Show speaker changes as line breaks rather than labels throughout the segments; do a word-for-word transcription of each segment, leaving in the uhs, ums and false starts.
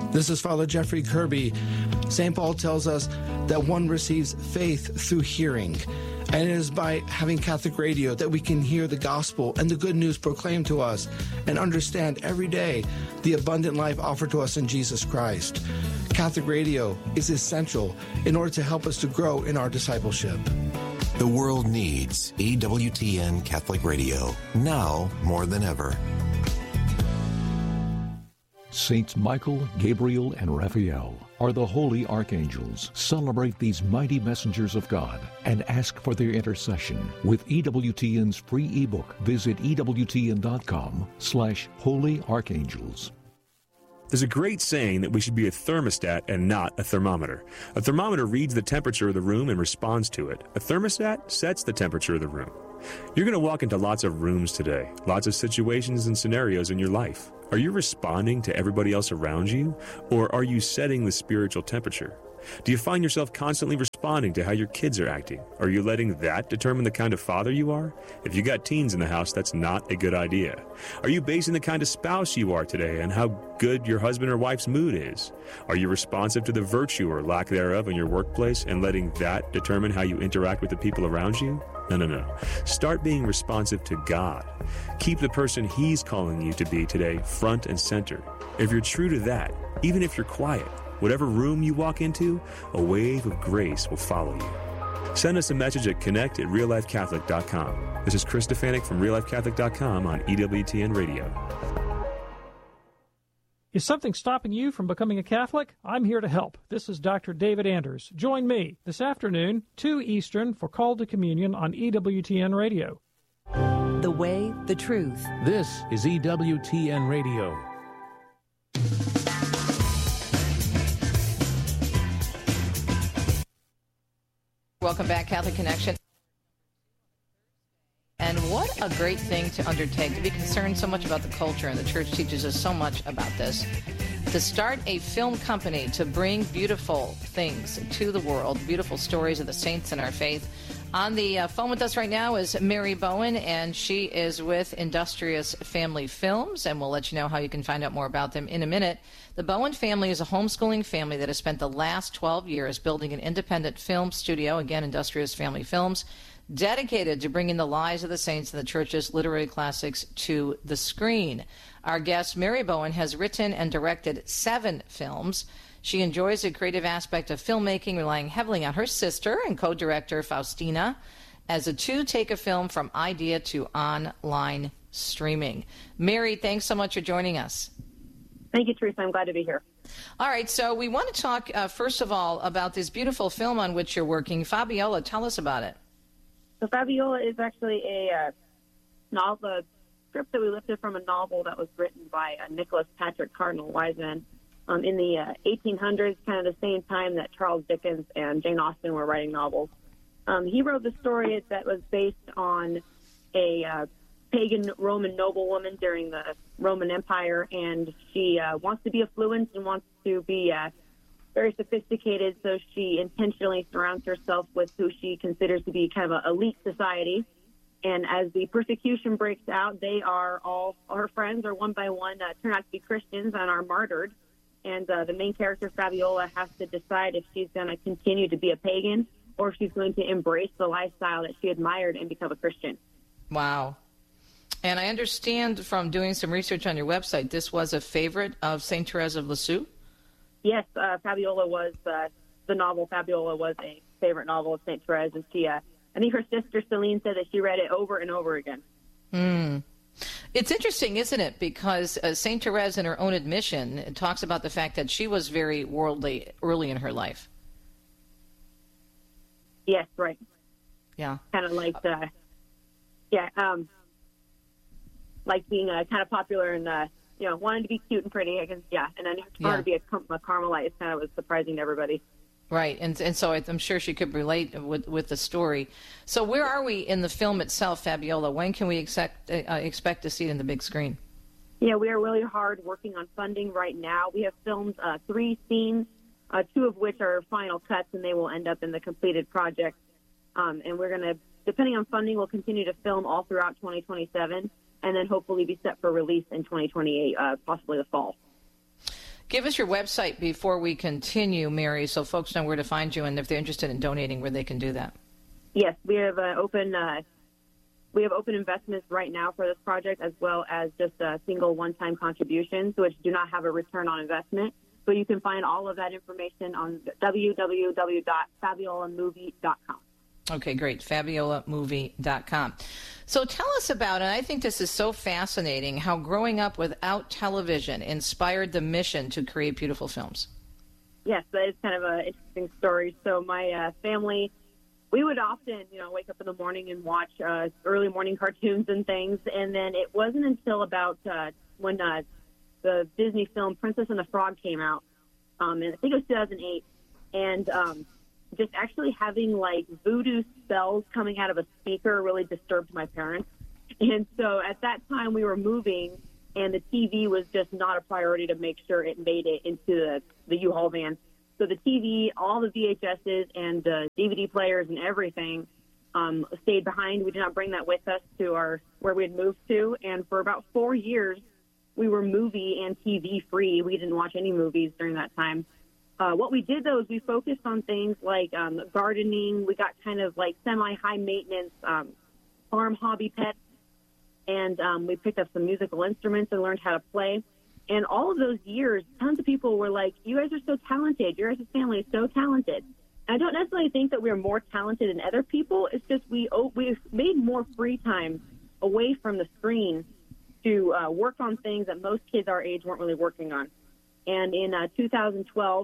This is Father Jeffrey Kirby. Saint Paul tells us that one receives faith through hearing. And it is by having Catholic radio that we can hear the gospel and the good news proclaimed to us and understand every day the abundant life offered to us in Jesus Christ. Catholic radio is essential in order to help us to grow in our discipleship.
The world needs E W T N Catholic Radio, now more than ever.
Saints Michael, Gabriel, and Raphael are the holy archangels. Celebrate these mighty messengers of God and ask for their intercession with E W T N's free ebook. Visit ewtn.com slash holy archangels.
There's a great saying that we should be a thermostat and not a thermometer. A thermometer reads the temperature of the room and responds to it. A thermostat sets the temperature of the room. You're going to walk into lots of rooms today, lots of situations and scenarios in your life. Are you responding to everybody else around you, or are you setting the spiritual temperature? Do you find yourself constantly responding to how your kids are acting? Are you letting that determine the kind of father you are? If you got teens in the house, that's not a good idea. Are you basing the kind of spouse you are today on how good your husband or wife's mood is? Are you responsive to the virtue or lack thereof in your workplace and letting that determine how you interact with the people around you? No, no, no. Start being responsive to God. Keep the person He's calling you to be today front and center. If you're true to that, even if you're quiet, whatever room you walk into, a wave of grace will follow you. Send us a message at connect at real life catholic dot com. This is Chris Stefanik from real life catholic dot com on E W T N Radio.
Is something stopping you from becoming a Catholic? I'm here to help. This is Doctor David Anders. Join me this afternoon, two Eastern, for Call to Communion on E W T N Radio.
The way, the truth.
This is E W T N Radio.
Welcome back, Catholic Connection. And what a great thing to undertake, to be concerned so much about the culture, and the church teaches us so much about this. To start a film company to bring beautiful things to the world, beautiful stories of the saints in our faith. On the uh, phone with us right now is Mary Bowen, and she is with Industrious Family Films, and we'll let you know how you can find out more about them in a minute. The Bowen family is a homeschooling family that has spent the last twelve years building an independent film studio, again, Industrious Family Films, dedicated to bringing the lives of the saints and the church's literary classics to the screen. Our guest, Mary Bowen, has written and directed seven films. She enjoys the creative aspect of filmmaking, relying heavily on her sister and co-director, Faustina, as the two take a film from idea to online streaming. Mary, thanks so much for joining us.
Thank you, Teresa. I'm glad to be here.
All right, so we want to talk, uh, first of all, about this beautiful film on which you're working. Fabiola, tell us about it.
So Fabiola is actually a uh, novel, a script that we lifted from a novel that was written by uh, Nicholas Patrick Cardinal Wiseman um, in the uh, eighteen hundreds, kind of the same time that Charles Dickens and Jane Austen were writing novels. Um, he wrote the story that was based on a uh, pagan Roman noblewoman during the Roman Empire, and she uh, wants to be affluent and wants to be uh, very sophisticated, so she intentionally surrounds herself with who she considers to be kind of an elite society. And as the persecution breaks out, they are all, all her friends are one by one uh, turn out to be Christians and are martyred. And uh, the main character, Fabiola, has to decide if she's going to continue to be a pagan or if she's going to embrace the lifestyle that she admired and become a Christian.
Wow. And I understand from doing some research on your website, this was a favorite of Saint Therese of Lisieux?
Yes, uh, Fabiola was, uh, the novel Fabiola was a favorite novel of Saint Therese, and she, uh, I think her sister Celine said that she read it over and over again.
Mm. It's interesting, isn't it? Because uh, Saint Therese, in her own admission, talks about the fact that she was very worldly early in her life.
Yes, right.
Yeah.
Kind of like, uh, yeah, um, like being uh, kind of popular and, uh, you know, wanted to be cute and pretty, I guess, yeah. And then for
yeah.
her to be a, a Carmelite, it kind of was surprising to everybody.
Right, and and so I'm sure she could relate with with the story. So where are we in the film itself, Fabiola? When can we expect uh, expect to see it in the big screen?
Yeah, we are really hard working on funding right now. We have filmed uh, three scenes, uh, two of which are final cuts, and they will end up in the completed project. Um, and we're going to, depending on funding, we'll continue to film all throughout twenty twenty-seven, and then hopefully be set for release in twenty twenty-eight, uh, possibly the fall.
Give us your website before we continue, Mary, so folks know where to find you, and if they're interested in donating, where they can do that.
Yes, we have uh, open uh, we have open investments right now for this project, as well as just a single one-time contributions, which do not have a return on investment. So you can find all of that information on w w w dot fabiola movie dot com.
Okay, great. fabiola movie dot com. So tell us about, and I think this is so fascinating, how growing up without television inspired the mission to create beautiful films.
Yes, that is kind of an interesting story. So my uh, family, we would often, you know, wake up in the morning and watch uh, early morning cartoons and things. And then it wasn't until about uh, when uh, the Disney film Princess and the Frog came out, um, and I think it was two thousand eight, and um, just actually having like voodoo spells coming out of a speaker really disturbed my parents. And so at that time we were moving, and the T V was just not a priority to make sure it made it into the, the U-Haul van. So the T V, all the V H S's and the D V D players and everything um, stayed behind. We did not bring that with us to our where we had moved to. And for about four years, we were movie and T V free. We didn't watch any movies during that time. Uh, what we did, though, is we focused on things like um, gardening. We got kind of like semi-high maintenance um, farm hobby pets. And um, we picked up some musical instruments and learned how to play. And all of those years, tons of people were like, you guys are so talented. Your guys' family is so talented. And I don't necessarily think that we're more talented than other people. It's just we oh, we've made more free time away from the screen to uh, work on things that most kids our age weren't really working on. And in uh, two thousand twelve,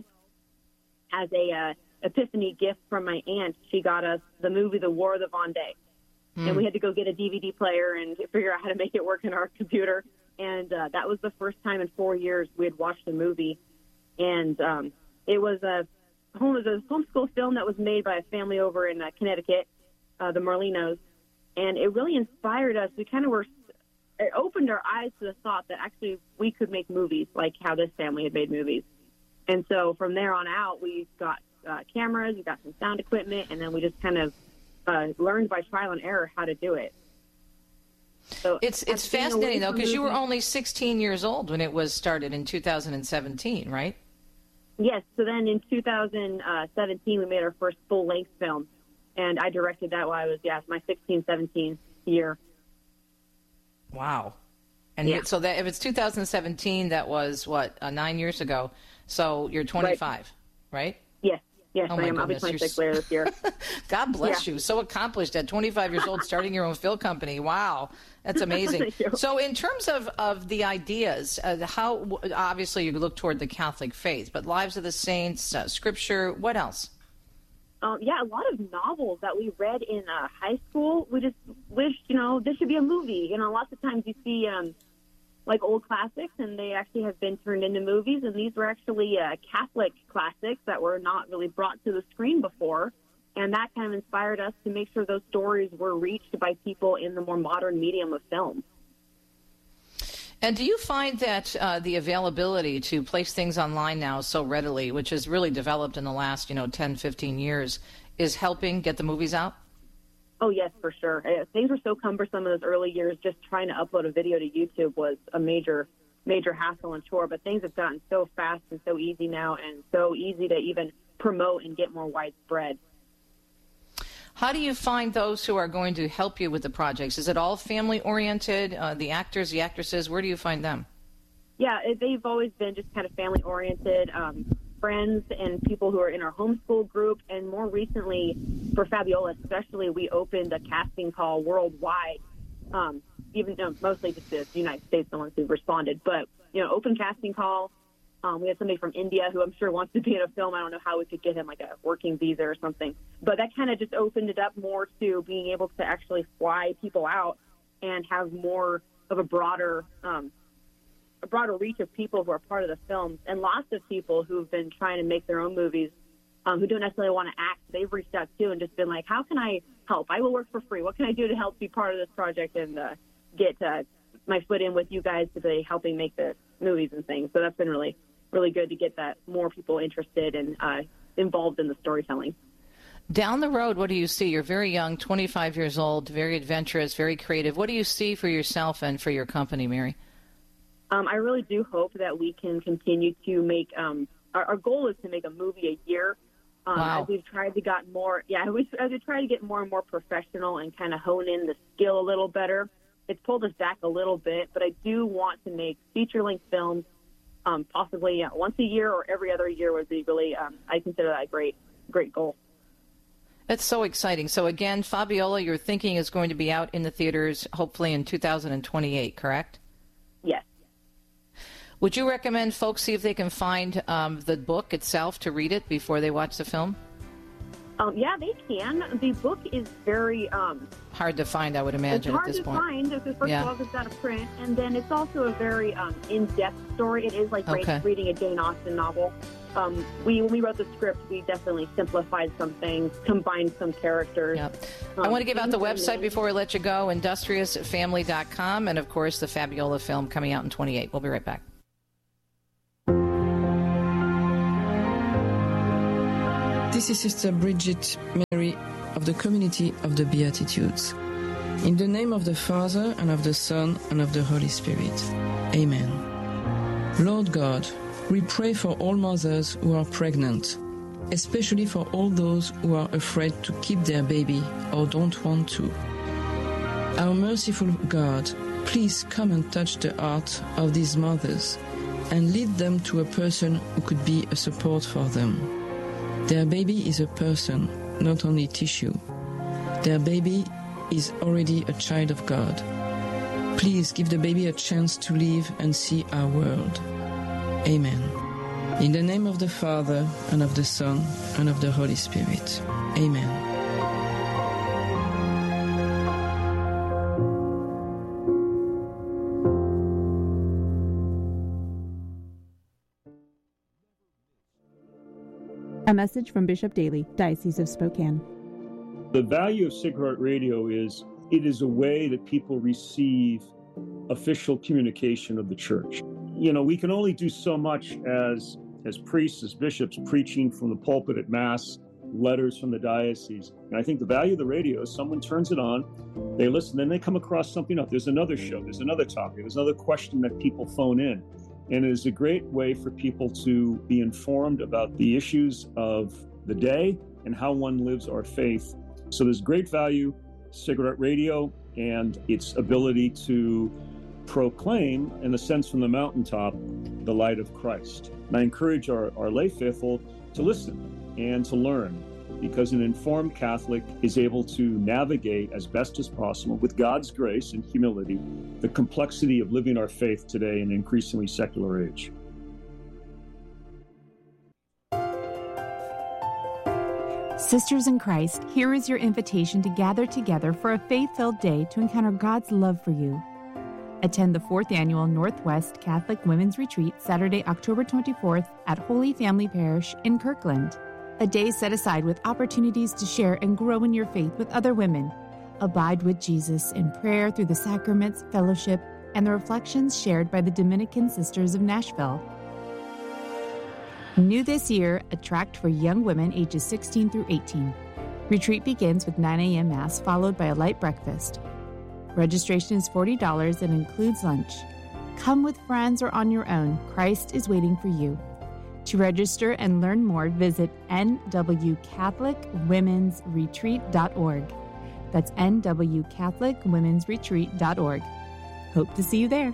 as a uh, epiphany gift from my aunt, she got us the movie The War of the Vendée. Mm. And we had to go get a D V D player and figure out how to make it work in our computer. And uh, that was the first time in four years we had watched a movie. And um, it was a home, it was a homeschool film that was made by a family over in uh, Connecticut, uh, the Marlinos. And it really inspired us. We kind of were, it opened our eyes to the thought that actually we could make movies like how this family had made movies. And so from there on out, we got uh, cameras, we got some sound equipment, and then we just kind of uh, learned by trial and error how to do it. So
it's it's fascinating, though, because you were only sixteen years old when it was started in two thousand seventeen, right?
Yes. So then in two thousand seventeen, we made our first full-length film, and I directed that while I was, yeah, my sixteen, seventeen year.
Wow. And
yeah.
so that if it's two thousand seventeen, that was, what, uh, nine years ago. So you're twenty-five, right? right?
Yes. Yes,
oh
I am. I'll be twenty-six later this year.
God bless
yeah.
you. So accomplished at twenty-five years old, starting your own film company. Wow. That's amazing. So in terms of, of the ideas, uh, how obviously you look toward the Catholic faith, but Lives of the Saints, uh, Scripture, what else?
Um, yeah, a lot of novels that we read in uh, high school. We just wished, you know, this should be a movie. You know, lots of times you see um, like old classics, and they actually have been turned into movies, and these were actually uh, Catholic classics that were not really brought to the screen before, and that kind of inspired us to make sure those stories were reached by people in the more modern medium of film.
And do you find that uh, the availability to place things online now so readily, which has really developed in the last, you know, ten, fifteen years, is helping get the movies out?
Oh, yes, for sure. Uh, things were so cumbersome in those early years. Just trying to upload a video to YouTube was a major, major hassle and chore. But things have gotten so fast and so easy now, and so easy to even promote and get more widespread.
How do you find those who are going to help you with the projects? Is it all family-oriented, uh, the actors, the actresses? Where do you find them?
Yeah, it, they've always been just kind of family-oriented. Um, friends and people who are in our homeschool group, and more recently, for Fabiola especially, we opened a casting call worldwide, um, even though mostly just the United States, the ones who responded. But, you know, open casting call. Um, we had somebody from India who I'm sure wants to be in a film. I don't know how we could get him like a working visa or something. But that kind of just opened it up more to being able to actually fly people out and have more of a broader um, a broader reach of people who are part of the film. And lots of people who've been trying to make their own movies um, who don't necessarily want to act, they've reached out too and just been like, how can I help? I will work for free. What can I do to help be part of this project and uh, get uh, my foot in with you guys to be helping make the movies and things? So that's been really really good to get that more people interested and uh, involved in the storytelling.
Down the road, what do you see? You're very young, twenty-five years old, very adventurous, very creative. What do you see for yourself and for your company, Mary?
Um, I really do hope that we can continue to make um, our, our goal is to make a movie a year. Um,
wow.
As we've tried to get more, yeah, we, as we try to get more and more professional and kind of hone in the skill a little better, it's pulled us back a little bit. But I do want to make feature-length films, um, possibly yeah, once a year or every other year would be really. Um, I consider that a great, great goal.
That's so exciting. So again, Fabiola, you're thinking is going to be out in the theaters hopefully in two thousand twenty-eight, correct?
Yes.
Would you recommend folks see if they can find um, the book itself to read it before they watch the film?
Um, yeah, they can. The book is very um,
hard to find, I would imagine,
at this
point.
It's hard to find because, first
yeah.
of all, it's out of print, and then it's also a very um, in-depth story. It is like
okay.
reading a Jane Austen novel. Um, we when we wrote the script, we definitely simplified some things, combined some characters.
Yep.
Um,
I want to give out the website before we let you go, industrious family dot com, and, of course, the Fabiola film coming out in twenty-eight. We'll be right back.
This is Sister Bridget Mary of the Community of the Beatitudes. In the name of the Father, and of the Son, and of the Holy Spirit. Amen. Lord God, we pray for all mothers who are pregnant, especially for all those who are afraid to keep their baby or don't want to. Our merciful God, please come and touch the heart of these mothers and lead them to a person who could be a support for them. Their baby is a person, not only tissue. Their baby is already a child of God. Please give the baby a chance to live and see our world. Amen. In the name of the Father, and of the Son, and of the Holy Spirit. Amen.
A message from Bishop Daly, Diocese of Spokane.
The value of Sacred Heart Radio is it is a way that people receive official communication of the church. You know, we can only do so much as as priests, as bishops, preaching from the pulpit at Mass, letters from the diocese. And I think the value of the radio is someone turns it on, they listen, then they come across something else. There's another show, there's another topic, there's another question that people phone in. And it is a great way for people to be informed about the issues of the day and how one lives our faith. So there's great value, Sacred Heart Radio, and its ability to proclaim, in a sense from the mountaintop, the light of Christ. And I encourage our, our lay faithful to listen and to learn, because an informed Catholic is able to navigate as best as possible, with God's grace and humility, the complexity of living our faith today in an increasingly secular age.
Sisters in Christ, here is your invitation to gather together for a faith-filled day to encounter God's love for you. Attend the fourth Annual Northwest Catholic Women's Retreat Saturday, October twenty-fourth at Holy Family Parish in Kirkland. A day set aside with opportunities to share and grow in your faith with other women. Abide with Jesus in prayer through the sacraments, fellowship, and the reflections shared by the Dominican Sisters of Nashville. New this year, a tract for young women ages sixteen through eighteen. Retreat begins with nine a.m. Mass, followed by a light breakfast. Registration is forty dollars and includes lunch. Come with friends or on your own. Christ is waiting for you. To register and learn more, visit n w catholic women's retreat dot org. That's n w catholic women's retreat dot org. Hope to see you there.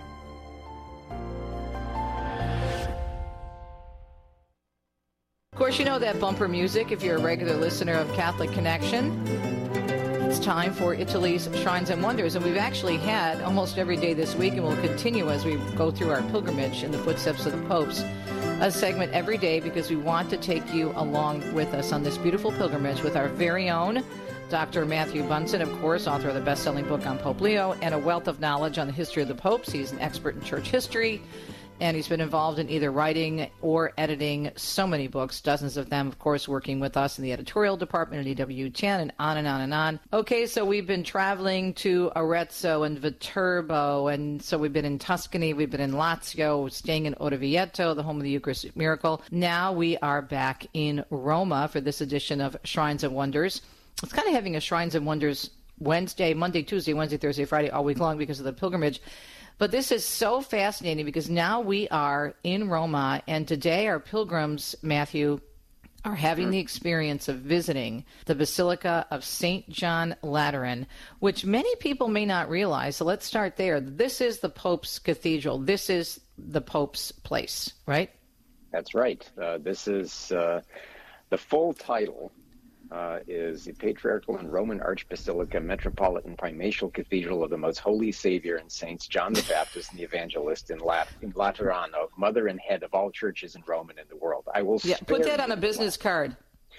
Of course, you know that bumper music if you're a regular listener of Catholic Connection. It's time for Italy's Shrines and Wonders, and we've actually had almost every day this week, and we'll continue as we go through our pilgrimage in the footsteps of the popes, a segment every day because we want to take you along with us on this beautiful pilgrimage with our very own Doctor Matthew Bunson, of course, author of the best-selling book on Pope Leo, and a wealth of knowledge on the history of the popes. He's an expert in church history, and he's been involved in either writing or editing so many books, dozens of them, of course, working with us in the editorial department at E W T N, and on and on and on. Okay, so we've been traveling to Arezzo and Viterbo, and so we've been in Tuscany, we've been in Lazio, staying in Orvieto, the home of the Eucharistic Miracle. Now we are back in Roma for this edition of Shrines and Wonders. It's kind of having a Shrines and Wonders Wednesday, Monday, Tuesday, Wednesday, Thursday, Friday, all week long because of the pilgrimage. But this is so fascinating because now we are in Roma, and today our pilgrims, Matthew, are having the experience of visiting the Basilica of Saint John Lateran, which many people may not realize. So let's start there. This is the Pope's cathedral. This is the Pope's place, right?
That's right. Uh, this is uh, the full title uh, is the Patriarchal and Roman Archbasilica Metropolitan Primatial Cathedral of the Most Holy Savior and Saints John the Baptist and the Evangelist in, Lat- in Laterano, mother and head of all churches in Rome and in the world. I will
yeah, put that on a business card.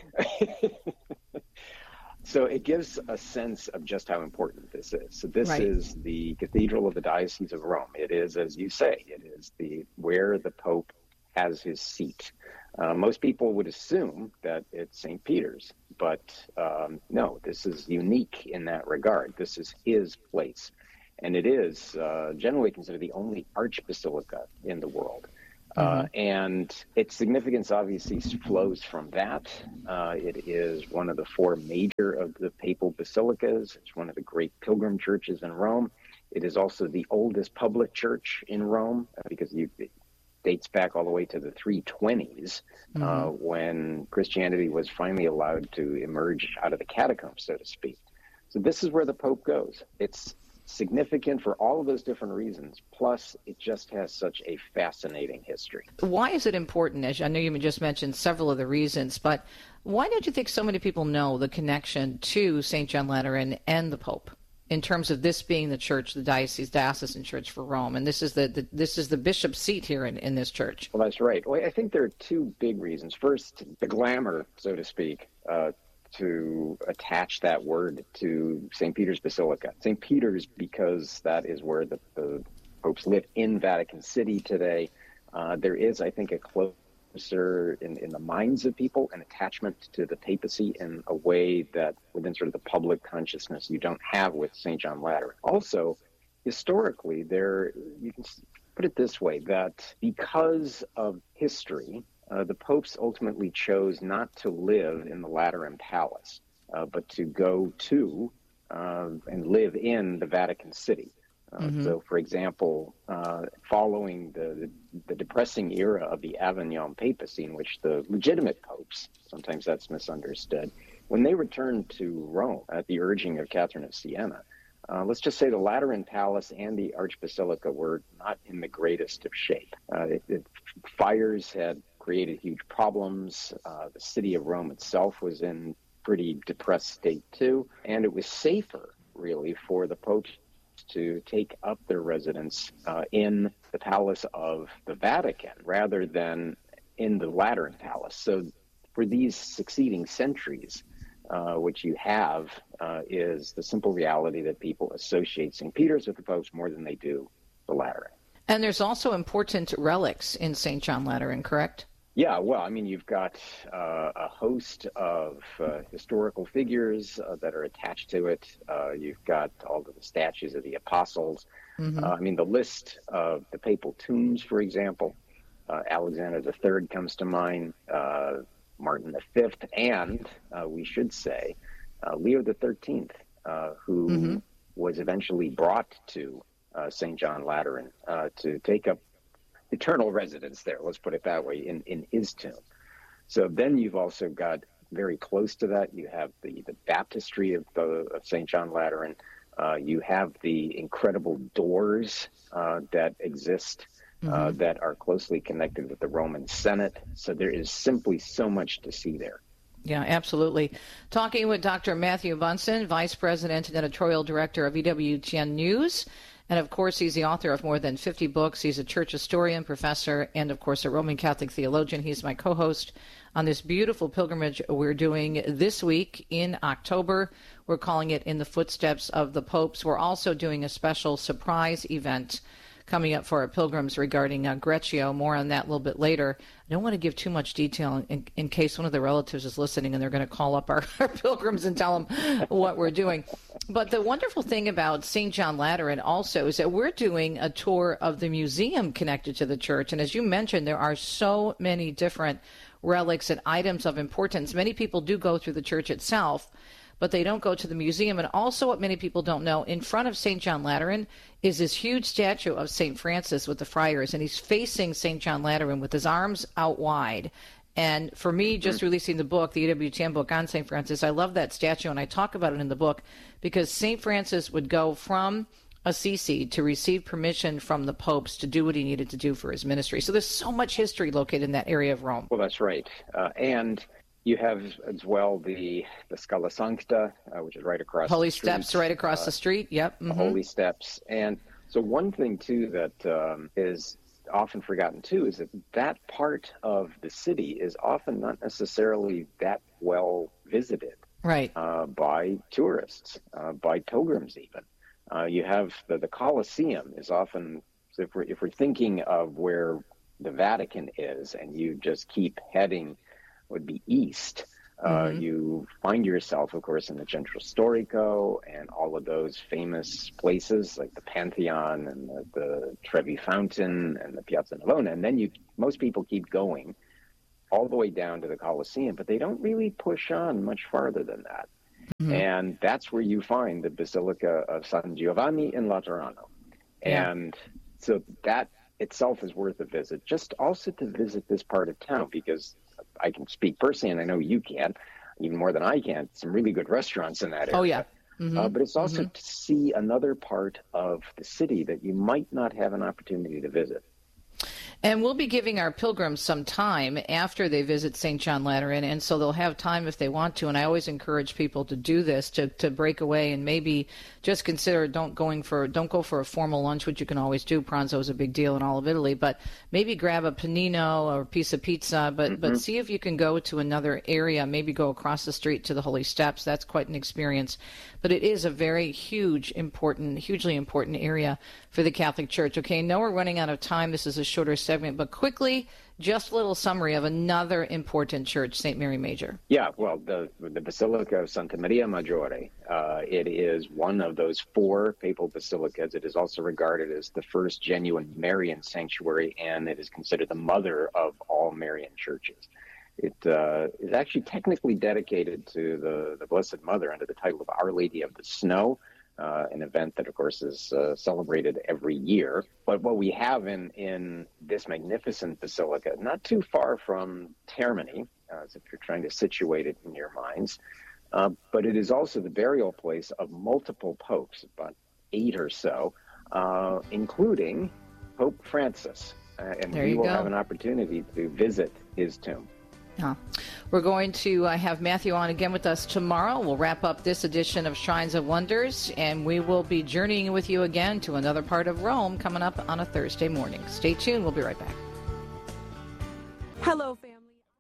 So it gives a sense of just how important this is. So this right. is the Cathedral of the Diocese of Rome. It is, as you say, it is the where the Pope has his seat. Uh, most people would assume that it's Saint Peter's, but um, no, this is unique in that regard. This is his place. And it is uh, generally considered the only archbasilica in the world. Mm-hmm. Uh, and its significance obviously flows from that. Uh, it is one of the four major of the papal basilicas. It's one of the great pilgrim churches in Rome. It is also the oldest public church in Rome uh, because you, it dates back all the way to the three twenties mm-hmm. uh, when Christianity was finally allowed to emerge out of the catacombs, so to speak. So this is where the Pope goes. It's significant for all of those different reasons. Plus, it just has such a fascinating history.
Why is it important? As I know you just mentioned several of the reasons, but why don't you think so many people know the connection to Saint John Lateran and the Pope in terms of this being the church, the diocese, diocesan church for Rome, and this is the, the this is the bishop's seat here in, in this church?
Well, that's right. Well, I think there are two big reasons. First, the glamour, so to speak, uh, to attach that word to Saint Peter's Basilica. Saint Peter's because that is where the, the popes live in Vatican City today. Uh, there is, I think, a closer in, in the minds of people an attachment to the papacy in a way that within sort of the public consciousness you don't have with Saint John Lateran. Also, historically, there you can put it this way, that because of history, Uh, the popes ultimately chose not to live in the Lateran Palace, uh, but to go to uh, and live in the Vatican City. Uh, mm-hmm. So, for example, uh, following the, the, the depressing era of the Avignon papacy, in which the legitimate popes, sometimes that's misunderstood, when they returned to Rome at the urging of Catherine of Siena, uh, let's just say the Lateran Palace and the Archbasilica were not in the greatest of shape. Uh, it, it, fires had created huge problems. Uh, the city of Rome itself was in pretty depressed state too, and it was safer, really, for the popes to take up their residence uh, in the Palace of the Vatican rather than in the Lateran Palace. So for these succeeding centuries, uh, what you have uh, is the simple reality that people associate Saint Peter's with the popes more than they do the Lateran.
And there's also important relics in Saint John Lateran, correct?
Yeah, well, I mean, you've got uh, a host of uh, historical figures uh, that are attached to it. Uh, you've got all of the statues of the apostles. Mm-hmm. Uh, I mean, the list of the papal tombs, for example, uh, Alexander the Third comes to mind, uh, Martin the Fifth, and uh, we should say uh, Leo the Thirteenth, uh, who mm-hmm. was eventually brought to uh, Saint John Lateran uh, to take up eternal residence there, let's put it that way, in, in his tomb. So then you've also got very close to that, you have the, the baptistry of, the, of Saint John Lateran. Uh, you have the incredible doors uh, that exist uh, mm-hmm. that are closely connected with the Roman Senate. So there is simply so much to see there.
Yeah, absolutely. Talking with Doctor Matthew Bunson, Vice President and Editorial Director of E W T N News. And, of course, he's the author of more than fifty books. He's a church historian, professor, and, of course, a Roman Catholic theologian. He's my co-host on this beautiful pilgrimage we're doing this week in October. We're calling it In the Footsteps of the Popes. We're also doing a special surprise event coming up for our pilgrims regarding uh, Greccio. More on that a little bit later. I don't want to give too much detail in, in case one of the relatives is listening and they're going to call up our, our pilgrims and tell them what we're doing. But the wonderful thing about Saint John Lateran also is that we're doing a tour of the museum connected to the church. And as you mentioned, there are so many different relics and items of importance. Many people do go through the church itself, but they don't go to the museum. And also what many people don't know, in front of Saint John Lateran is this huge statue of Saint Francis with the friars, and he's facing Saint John Lateran with his arms out wide. And for me, just mm-hmm. releasing the book, the E W T N book on Saint Francis, I love that statue, and I talk about it in the book because Saint Francis would go from Assisi to receive permission from the popes to do what he needed to do for his ministry. So there's so much history located in that area of Rome.
Well, that's right. Uh, and you have as well the the Scala Sancta, uh, which is right across
Holy
the street.
Steps right across uh, the street. Yep. Mm-hmm.
The Holy Steps. And so one thing, too, that um, is often forgotten, too, is that that part of the city is often not necessarily that well visited.
Right.
Uh, by tourists, uh, by pilgrims even. Uh, you have the, the Colosseum is often, so if we're, if we're thinking of where the Vatican is and you just keep heading, would be east, uh, mm-hmm. you find yourself, of course, in the Centro Storico and all of those famous places like the Pantheon and the, the Trevi Fountain and the Piazza Navona. And then you, most people keep going all the way down to the Colosseum, but they don't really push on much farther than that. Mm-hmm. And that's where you find the Basilica of San Giovanni in Laterano. Yeah. And so that itself is worth a visit, just also to visit this part of town, because I can speak personally, and I know you can, even more than I can, some really good restaurants in that area.
Oh, yeah. Mm-hmm.
Uh, but it's also
mm-hmm.
to see another part of the city that you might not have an opportunity to visit.
And we'll be giving our pilgrims some time after they visit Saint John Lateran, and so they'll have time if they want to. And I always encourage people to do this, to, to break away and maybe just consider don't going for don't go for a formal lunch, which you can always do. Pranzo is a big deal in all of Italy, but maybe grab a panino or a piece of pizza. But mm-hmm. but see if you can go to another area. Maybe go across the street to the Holy Steps. That's quite an experience. But it is a very huge, important, hugely important area for the Catholic Church. Okay, now we're running out of time. This is a shorter segment, but quickly, just a little summary of another important church, Saint Mary Major.
Yeah, well, the the Basilica of Santa Maria Maggiore. Uh, it is one of those four papal basilicas. It is also regarded as the first genuine Marian sanctuary, and it is considered the mother of all Marian churches. It uh, is actually technically dedicated to the, the Blessed Mother under the title of Our Lady of the Snow, uh, an event that, of course, is uh, celebrated every year. But what we have in, in this magnificent basilica, not too far from Termini, uh, as if you're trying to situate it in your minds, uh, but it is also the burial place of multiple popes, about eight or so, uh, including Pope Francis. Uh, and
there
we will
go.
have an opportunity to visit his tomb.
Yeah. We're going to uh, have Matthew on again with us tomorrow. We'll wrap up this edition of Shrines of Wonders, and we will be journeying with you again to another part of Rome coming up on a Thursday morning. Stay tuned. We'll be right back.
Hello, family.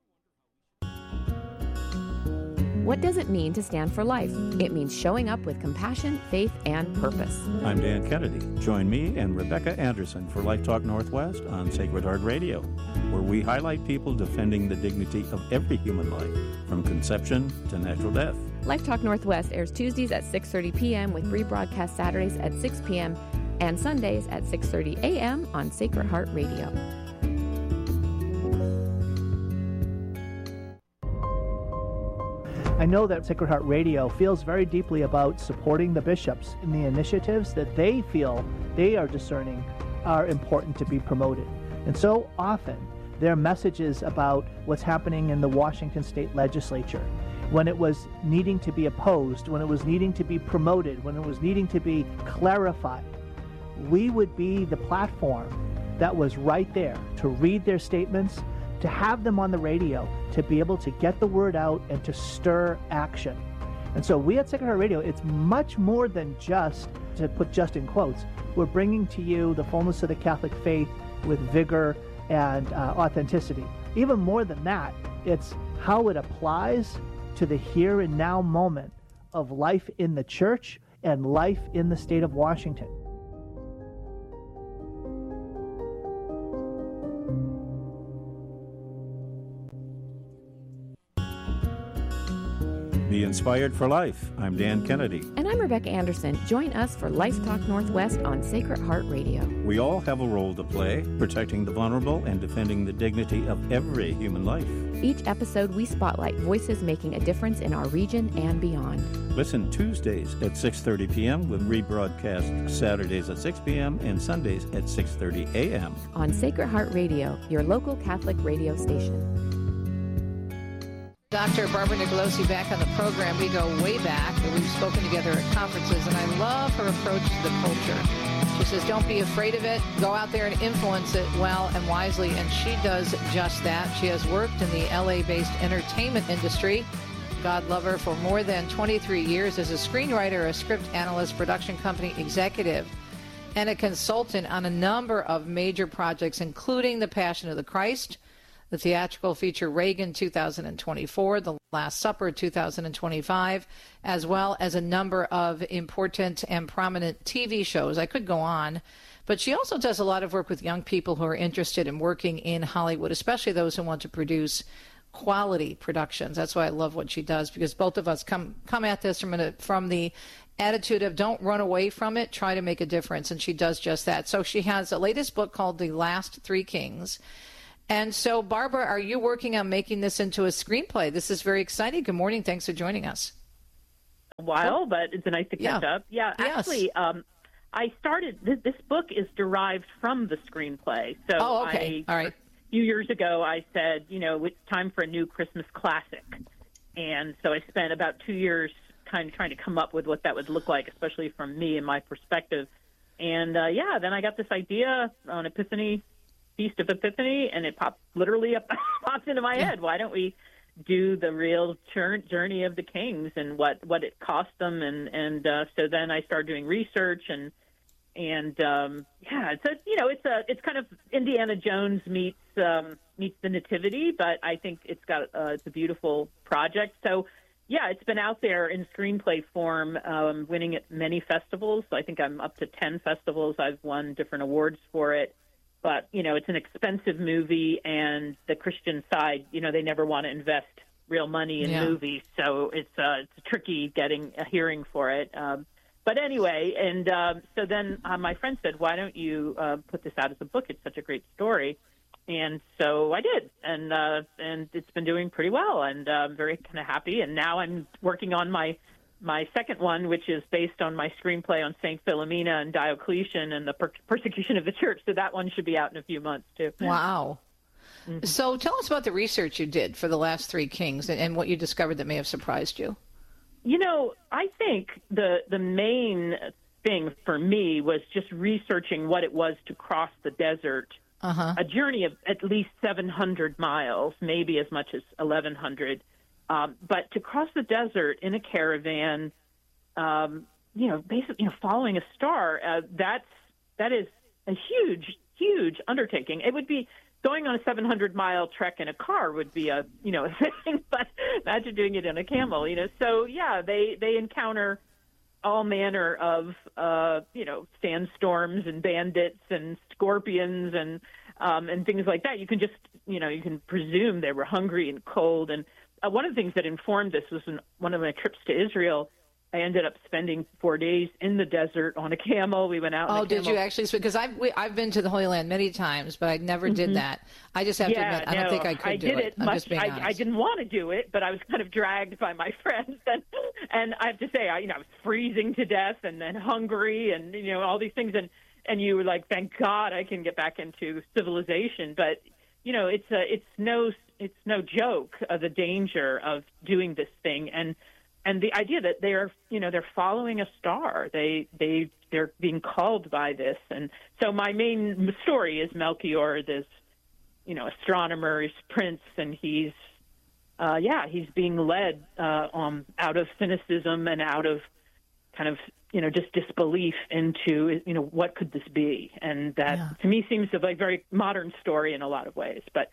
What does it mean to stand for life? It means showing up with compassion, faith, and purpose.
I'm Dan Kennedy. Join me and Rebecca Anderson for Life Talk Northwest on Sacred Heart Radio, where we highlight people defending the dignity of every human life, from conception to natural death.
Life Talk Northwest airs Tuesdays at six thirty p.m. with rebroadcast Saturdays at six p.m. and Sundays at six thirty a.m. on Sacred Heart Radio.
I know that Sacred Heart Radio feels very deeply about supporting the bishops in the initiatives that they feel they are discerning are important to be promoted. And so often, their messages about what's happening in the Washington State Legislature, when it was needing to be opposed, when it was needing to be promoted, when it was needing to be clarified, we would be the platform that was right there to read their statements, to have them on the radio, to be able to get the word out and to stir action. And so we at Sacred Heart Radio, it's much more than just, to put just in quotes, we're bringing to you the fullness of the Catholic faith with vigor and uh, authenticity. Even more than that, it's how it applies to the here and now moment of life in the church and life in the state of Washington.
Be inspired for life. I'm Dan Kennedy.
And I'm Rebecca Anderson. Join us for Life Talk Northwest on Sacred Heart Radio.
We all have a role to play, protecting the vulnerable and defending the dignity of every human life.
Each episode, we spotlight voices making a difference in our region and beyond.
Listen Tuesdays at six thirty p.m. with rebroadcast Saturdays at six p.m. and Sundays at six thirty a.m.
on Sacred Heart Radio, your local Catholic radio station.
Doctor Barbara Nicolosi back on the program. We go way back, and we've spoken together at conferences, and I love her approach to the culture. She says, don't be afraid of it. Go out there and influence it well and wisely, and she does just that. She has worked in the L A-based entertainment industry. God love her, for more than twenty-three years as a screenwriter, a script analyst, production company executive, and a consultant on a number of major projects, including The Passion of the Christ, the theatrical feature Reagan two thousand twenty-four, The Last Supper two thousand twenty-five, as well as a number of important and prominent T V shows. I could go on, but she also does a lot of work with young people who are interested in working in Hollywood, especially those who want to produce quality productions. That's why I love what she does, because both of us come come at this from, a, from the attitude of don't run away from it, try to make a difference, and she does just that. So she has a latest book called The Last Three Kings. And so, Barbara, are you working on making this into a screenplay? This is very exciting. Good morning. Thanks for joining us.
A while, but it's nice to catch
yeah.
up. Yeah, actually, yes. um, I started, this, this book is derived from the screenplay. So
oh, okay.
I,
All right.
A few years ago, I said, you know, it's time for a new Christmas classic. And so I spent about two years kind of trying to come up with what that would look like, especially from me and my perspective. And, uh, yeah, then I got this idea on Epiphany, Feast of Epiphany, and it popped literally up, popped into my head. Why don't we do the real journey of the kings and what, what it cost them? And, and uh, so then I started doing research, and and um, yeah, it's a, you know, it's a it's kind of Indiana Jones meets um, meets the Nativity, but I think it's got uh, it's a beautiful project. So yeah, it's been out there in screenplay form, um, winning at many festivals. I think I'm up to ten festivals. I've won different awards for it. But, you know, it's an expensive movie, and the Christian side, you know, they never want to invest real money in
yeah.
movies. So it's uh, it's tricky getting a hearing for it. Um, but anyway, and um, so then uh, my friend said, why don't you uh, put this out as a book? It's such a great story. And so I did, and uh, and it's been doing pretty well, and uh, I'm very kind of happy. And now I'm working on my my second one, which is based on my screenplay on Saint Philomena and Diocletian and the per- persecution of the church. So that one should be out in a few months, too.
Wow. Mm-hmm. So tell us about the research you did for The Last Three Kings and, and what you discovered that may have surprised you.
You know, I think the the main thing for me was just researching what it was to cross the desert,
uh-huh.
a journey of at least seven hundred miles, maybe as much as eleven hundred. Um, but to cross the desert in a caravan, um, you know, basically, you know, following a star, uh, that's that is a huge, huge undertaking. It would be going on a seven hundred mile trek in a car would be a, you know, a thing, but imagine doing it in a camel, you know. So yeah, they they encounter all manner of, uh, you know, sandstorms and bandits and scorpions and um, and things like that. You can just, you know, you can presume they were hungry and cold. And Uh, one of the things that informed this was in one of my trips to Israel. I ended up spending four days in the desert on a camel. We went out.
Oh,
on a
did
camel.
you actually? Because I've we, I've been to the Holy Land many times, but I never
Mm-hmm.
did that. I just have
yeah,
to admit, I don't
no,
think I could
I
do
did
it.
it
I'm
much,
just being
I,
honest.
I didn't want to do it, but I was kind of dragged by my friends, and and I have to say, I you know, I was freezing to death, and then hungry, and you know, all these things, and and you were like, thank God I can get back into civilization, but you know, it's a it's no it's no joke of the danger of doing this thing, and and the idea that they're you know they're following a star, they they they're being called by this, and so my main story is Melchior, this you know astronomer, he's prince, and he's uh, yeah he's being led uh, um, out of cynicism and out of kind of you know just disbelief into you know what could this be, and that
Yeah.
to me seems like a very modern story in a lot of ways, but.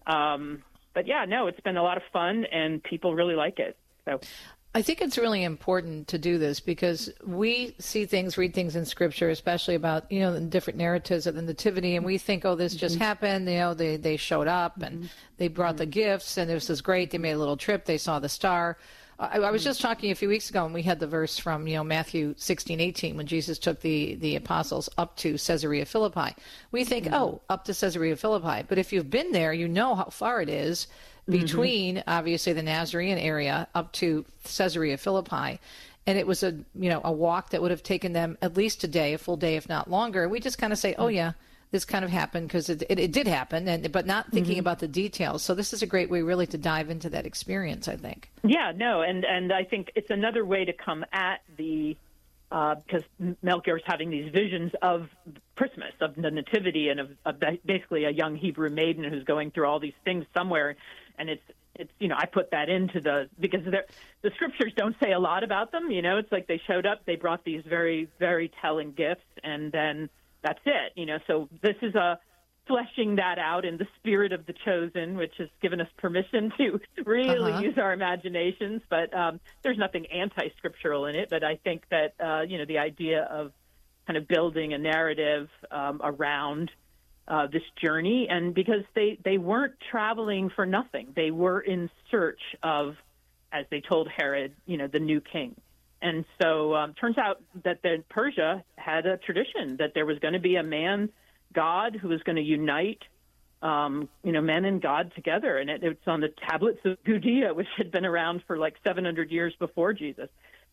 Um, But, yeah, no, it's been a lot of fun, and people really like it. So,
I think it's really important to do this because we see things, read things in Scripture, especially about, you know, the different narratives of the Nativity, and we think, oh, this just mm-hmm. happened. You know, they, they showed up, and mm-hmm. they brought mm-hmm. the gifts, and this is great. They made a little trip. They saw the star. I, I was just talking a few weeks ago, and we had the verse from, you know, Matthew sixteen eighteen, when Jesus took the, the apostles up to Caesarea Philippi. We think, mm-hmm. oh, up to Caesarea Philippi. But if you've been there, you know how far it is between, mm-hmm. obviously, the Nazarene area up to Caesarea Philippi. And it was a, you know, a walk that would have taken them at least a day, a full day, if not longer. We just kind of say, oh, yeah, this kind of happened because it, it, it did happen, and but not thinking mm-hmm. about the details. So this is a great way really to dive into that experience, I think.
Yeah, no, and, and I think it's another way to come at the, uh, because Melchior's having these visions of Christmas, of the Nativity, and of, of basically a young Hebrew maiden who's going through all these things somewhere, and it's, It's, you know, I put that into the, because the scriptures don't say a lot about them. You know, it's like they showed up, they brought these very, very telling gifts, and then that's it. You know, so this is a fleshing that out in the spirit of the chosen, which has given us permission to really uh-huh. use our imaginations. But um, there's nothing anti-scriptural in it. But I think that, uh, you know, the idea of kind of building a narrative um, around Uh, this journey, and because they, they weren't traveling for nothing. They were in search of, as they told Herod, you know, the new king. And so um, turns out that the, Persia had a tradition that there was going to be a man God who was going to unite, um, you know, men and God together. And it, it's on the tablets of Judea, which had been around for like seven hundred years before Jesus.